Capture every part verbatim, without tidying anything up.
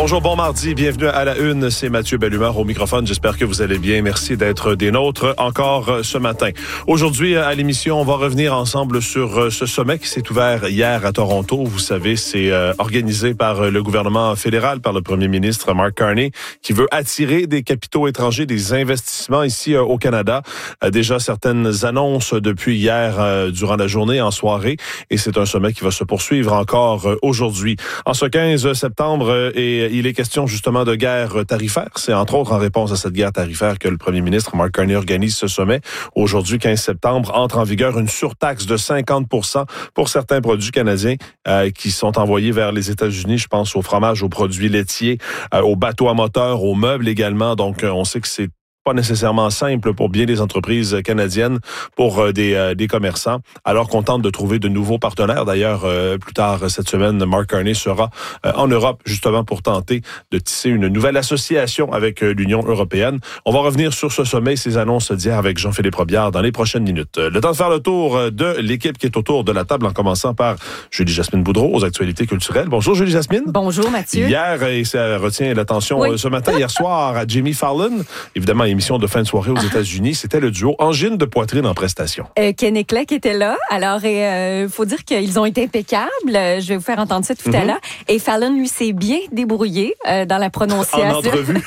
Bonjour, bon mardi, bienvenue à la Une, c'est Mathieu Bellumeur au microphone, j'espère que vous allez bien, merci d'être des nôtres encore ce matin. Aujourd'hui à l'émission, on va revenir ensemble sur ce sommet qui s'est ouvert hier à Toronto. Vous savez, c'est euh, organisé par le gouvernement fédéral, par le premier ministre Mark Carney, qui veut attirer des capitaux étrangers, des investissements ici euh, au Canada. Euh, déjà certaines annonces depuis hier euh, durant la journée, en soirée, et c'est un sommet qui va se poursuivre encore euh, aujourd'hui. En ce quinze septembre, euh, et il est question justement de guerre tarifaire. C'est entre autres en réponse à cette guerre tarifaire que le premier ministre Mark Carney organise ce sommet. Aujourd'hui, quinze septembre, entre en vigueur une surtaxe de cinquante pour cent pour certains produits canadiens euh, qui sont envoyés vers les États-Unis. Je pense au fromage, aux produits laitiers, euh, aux bateaux à moteur, aux meubles également. Donc, euh, on sait que c'est pas nécessairement simple pour bien des entreprises canadiennes, pour euh, des, euh, des commerçants, alors qu'on tente de trouver de nouveaux partenaires. D'ailleurs, euh, plus tard cette semaine, Mark Carney sera euh, en Europe justement pour tenter de tisser une nouvelle association avec euh, l'Union européenne. On va revenir sur ce sommet et ces annonces d'hier avec Jean-Philippe Robillard dans les prochaines minutes. Le temps de faire le tour de l'équipe qui est autour de la table, en commençant par Julie-Jasmine Boudreau aux actualités culturelles. Bonjour Julie-Jasmine. Bonjour Mathieu. Hier, et ça retient l'attention oui. ce matin, hier soir, à Jimmy Fallon, évidemment, émission de fin de soirée aux ah. États-Unis. C'était le duo Angine de poitrine en prestation. Euh, Ken et Clay qui était là. Alors, il euh, faut dire qu'ils ont été impeccables. Je vais vous faire entendre ça tout mm-hmm. à l'heure. Et Fallon, lui, s'est bien débrouillé euh, dans la prononciation. En entrevue.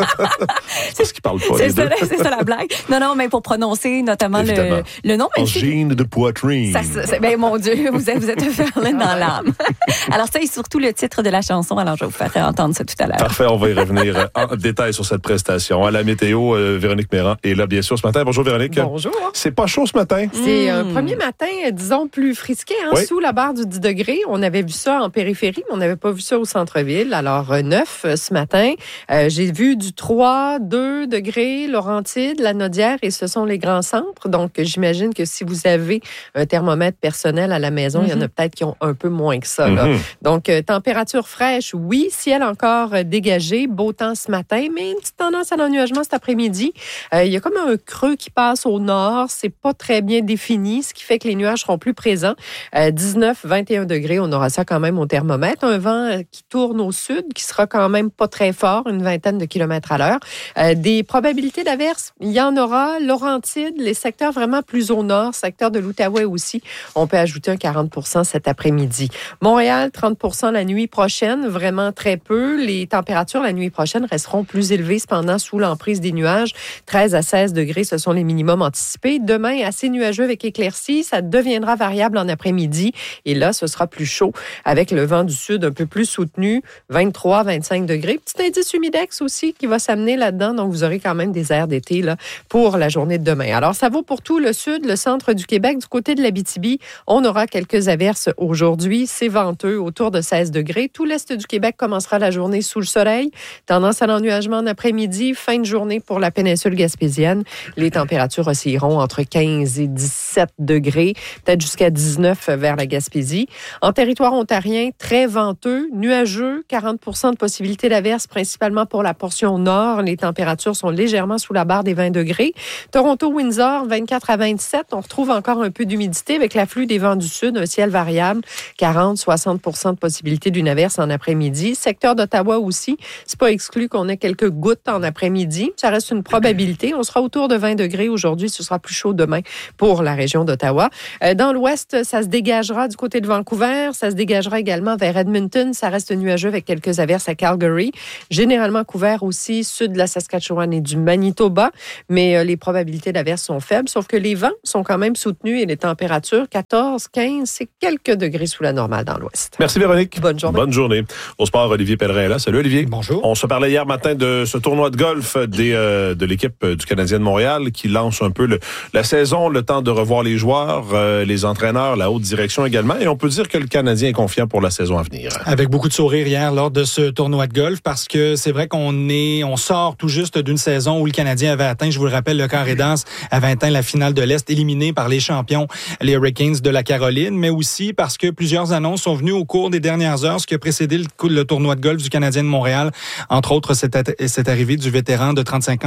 C'est parce qu'il parle pas, c'est les ça, deux. C'est ça la blague. Non, non, mais pour prononcer notamment le, le nom. Angine de poitrine. Ça, ça, ben, mon Dieu, vous êtes, vous êtes Fallon dans l'âme. Alors, ça, et surtout le titre de la chanson. Alors, je vais vous faire entendre ça tout à l'heure. Parfait, on va y revenir en détail sur cette prestation. À la météo, euh, Véronique Méran est là, bien sûr, ce matin. Bonjour, Véronique. Bonjour. C'est pas chaud ce matin? C'est un mmh. premier matin, disons, plus frisqué, hein, oui. sous la barre du dix degrés. On avait vu ça en périphérie, mais on n'avait pas vu ça au centre-ville. Alors, neuf ce matin. Euh, j'ai vu du trois, deux degrés, Laurentides, la Naudière, et ce sont les grands centres. Donc, j'imagine que si vous avez un thermomètre personnel à la maison, mm-hmm. il y en a peut-être qui ont un peu moins que ça. Là. Mm-hmm. Donc, euh, température fraîche, oui. Ciel encore euh, dégagé. Beau temps ce matin, mais une petite tendance à l'ennuagement cet après-midi. Euh, il y a comme un creux qui passe au nord. C'est pas très bien défini, ce qui fait que les nuages seront plus présents. Euh, dix-neuf, vingt et un degrés, on aura ça quand même au thermomètre. Un vent euh, qui tourne au sud, qui sera quand même pas très fort, une vingtaine de kilomètres à l'heure. Euh, des probabilités d'averses, il y en aura. Laurentides, les secteurs vraiment plus au nord, secteur de l'Outaouais aussi, on peut ajouter un quarante pour cent cet après-midi. Montréal, trente pour cent la nuit prochaine, vraiment très peu. Les températures la nuit prochaine resteront plus élevées, cependant sous l'emprise des nuages. treize à seize degrés, ce sont les minimums anticipés. Demain, assez nuageux avec éclaircies. Ça deviendra variable en après-midi. Et là, ce sera plus chaud avec le vent du sud un peu plus soutenu. vingt-trois à vingt-cinq degrés. Petit indice humidex aussi qui va s'amener là-dedans. Donc, vous aurez quand même des airs d'été là, pour la journée de demain. Alors, ça vaut pour tout le sud, le centre du Québec. Du côté de l'Abitibi, on aura quelques averses aujourd'hui. C'est venteux, autour de seize degrés. Tout l'est du Québec commencera la journée sous le soleil. Tendance à l'ennuagement en après-midi. Fin de journée pour la péninsule gaspésienne. Les températures oscilleront entre quinze et dix-sept degrés, peut-être jusqu'à dix-neuf vers la Gaspésie. En territoire ontarien, très venteux, nuageux, quarante pour cent de possibilité d'averse, principalement pour la portion nord. Les températures sont légèrement sous la barre des vingt degrés. Toronto-Windsor, vingt-quatre à vingt-sept. On retrouve encore un peu d'humidité avec l'afflux des vents du sud, un ciel variable, quarante à soixante pour cent de possibilité d'une averse en après-midi. Secteur d'Ottawa aussi, c'est pas exclu qu'on ait quelques gouttes en après-midi. Ça reste une probabilité. On sera autour de vingt degrés aujourd'hui. Ce sera plus chaud demain pour la région d'Ottawa. Euh, dans l'ouest, ça se dégagera du côté de Vancouver. Ça se dégagera également vers Edmonton. Ça reste nuageux avec quelques averses à Calgary. Généralement couvert aussi sud de la Saskatchewan et du Manitoba. Mais euh, les probabilités d'averses sont faibles. Sauf que les vents sont quand même soutenus et les températures, quatorze, quinze, c'est quelques degrés sous la normale dans l'ouest. Merci Véronique. Bonne journée. Bonne journée. Au sport, Olivier Pellerin est là. Salut Olivier. Bonjour. On se parlait hier matin de ce tournoi de golf des, euh, de l'équipe du Canadien de Montréal qui lance un peu le, la saison, le temps de revoir les joueurs, euh, les entraîneurs, la haute direction également. Et on peut dire que le Canadien est confiant pour la saison à venir. Avec beaucoup de sourires hier lors de ce tournoi de golf parce que c'est vrai qu'on est, on sort tout juste d'une saison où le Canadien avait atteint, je vous le rappelle, le carré d'as, avait atteint la finale de l'Est, éliminé par les champions, les Hurricanes de la Caroline, mais aussi parce que plusieurs annonces sont venues au cours des dernières heures, ce qui a précédé le, le tournoi de golf du Canadien de Montréal. Entre autres, cette, cette arrivée du vétéran de trente-cinq ans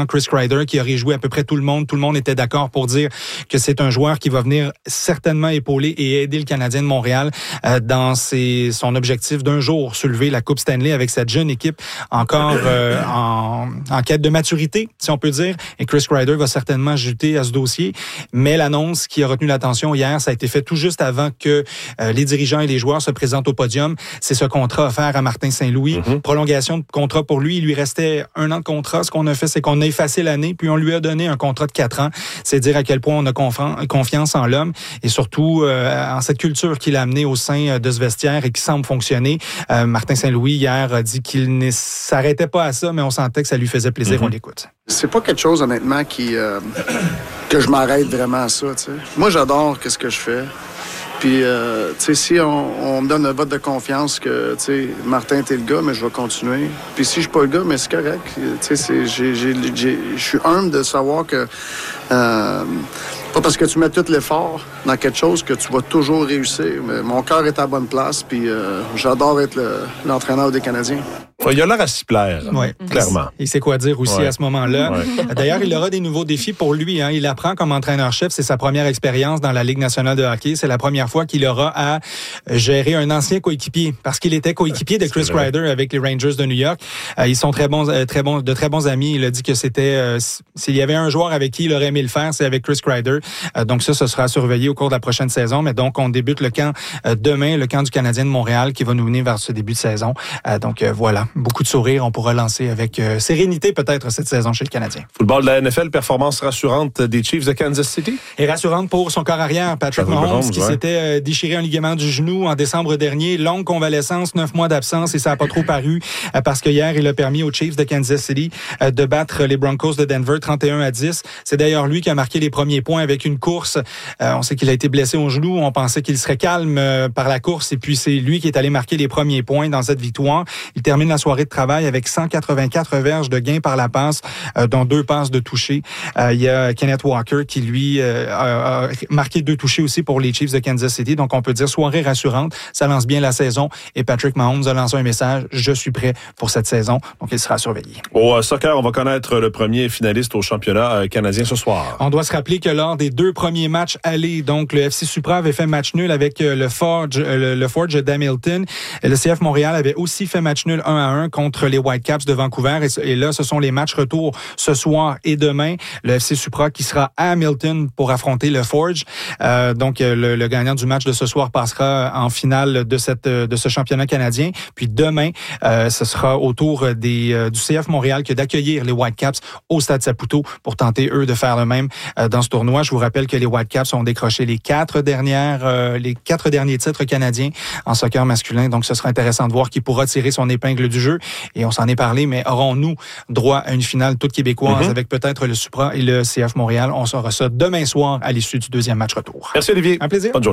vétéran Chris Kreider qui aurait joué à peu près tout le monde. Tout le monde était d'accord pour dire que c'est un joueur qui va venir certainement épauler et aider le Canadien de Montréal euh, dans ses, son objectif d'un jour soulever la Coupe Stanley avec cette jeune équipe encore euh, en, en quête de maturité, si on peut dire. Et Chris Kreider va certainement ajouter à ce dossier. Mais l'annonce qui a retenu l'attention hier, ça a été fait tout juste avant que euh, les dirigeants et les joueurs se présentent au podium. C'est ce contrat offert à Martin Saint-Louis. Mm-hmm. Prolongation de contrat pour lui. Il lui restait un an de contrat. Ce qu'on a fait, c'est qu'on a effacé l'année, puis on lui a donné un contrat de quatre ans. C'est dire à quel point on a conf- confiance en l'homme et surtout euh, en cette culture qu'il a amenée au sein de ce vestiaire et qui semble fonctionner. Euh, Martin Saint-Louis, hier, a dit qu'il ne s'arrêtait pas à ça, mais on sentait que ça lui faisait plaisir. Mm-hmm. On l'écoute. C'est pas quelque chose, honnêtement, qui euh, que je m'arrête vraiment à ça, tu sais. Moi, j'adore qu'est-ce que je fais. Puis, euh, tu sais, si on, on me donne un vote de confiance que, tu sais, Martin, t'es le gars, mais je vais continuer. Puis si je suis pas le gars, mais c'est correct. Tu sais, je suis humble de savoir que... Euh, pas parce que tu mets tout l'effort dans quelque chose que tu vas toujours réussir. Mais mon cœur est à la bonne place, puis euh, j'adore être le, l'entraîneur des Canadiens. Il a l'air à s'y plaire, ouais. Clairement. Il sait quoi dire aussi ouais. à ce moment-là. Ouais. D'ailleurs, il aura des nouveaux défis pour lui. Hein. Il apprend comme entraîneur-chef. C'est sa première expérience dans la Ligue nationale de hockey. C'est la première fois qu'il aura à gérer un ancien coéquipier parce qu'il était coéquipier de Chris Kreider avec les Rangers de New York. Euh, ils sont très bons, euh, très bons, de très bons amis. Il a dit que c'était euh, s'il y avait un joueur avec qui il aurait aimé le faire, c'est avec Chris Kreider. Euh, donc ça, ce sera surveillé au cours de la prochaine saison. Mais donc, on débute le camp euh, demain, le camp du Canadien de Montréal qui va nous mener vers ce début de saison. Euh, donc euh, voilà, beaucoup de sourires. On pourra lancer avec euh, sérénité peut-être cette saison chez le Canadien. Football de la N F L, performance rassurante des Chiefs de Kansas City. Et rassurante pour son corps arrière, Patrick Mahomes, Mahomes qui ouais. s'était euh, déchiré un ligament du genou en décembre dernier. Longue convalescence, neuf mois d'absence et ça n'a pas trop paru euh, parce que hier, il a permis aux Chiefs de Kansas City euh, de battre les Broncos de Denver trente et un à dix. C'est d'ailleurs lui qui a marqué les premiers points avec une course. Euh, on sait qu'il a été blessé au genou. On pensait qu'il serait calme euh, par la course et puis c'est lui qui est allé marquer les premiers points dans cette victoire. Il termine la soirée de travail avec cent quatre-vingt-quatre verges de gain par la passe, euh, dont deux passes de toucher. Euh, il y a Kenneth Walker qui, lui, euh, a, a marqué deux touchés aussi pour les Chiefs de Kansas City. Donc, on peut dire soirée rassurante. Ça lance bien la saison. Et Patrick Mahomes a lancé un message. Je suis prêt pour cette saison. Donc, il sera surveillé. Au soccer, on va connaître le premier finaliste au championnat canadien ce soir. On doit se rappeler que lors des deux premiers matchs allés, donc, le F C Supra avait fait match nul avec le Forge, le, le Forge d'Hamilton. Le C F Montréal avait aussi fait match nul un à un contre les Whitecaps de Vancouver. Et, et là, ce sont les matchs retour ce soir et demain. Le F C Supra qui sera à Hamilton pour affronter le Forge. Euh, donc, le, le gagnant du match de ce soir passera en finale de cette de ce championnat canadien. Puis demain, euh, ce sera au tour des, euh, du C F Montréal que d'accueillir les Whitecaps au Stade Saputo pour tenter, eux, de faire le même euh, dans ce tournoi. Je vous rappelle que les Whitecaps ont décroché les quatre dernières, euh, les quatre derniers titres canadiens en soccer masculin. Donc, ce sera intéressant de voir qui pourra tirer son épingle du jeu. Et on s'en est parlé, mais aurons-nous droit à une finale toute québécoise mm-hmm. avec peut-être le Supra et le C F Montréal? On saura ça demain soir à l'issue du deuxième match retour. Merci Olivier. Un plaisir. Bonne journée.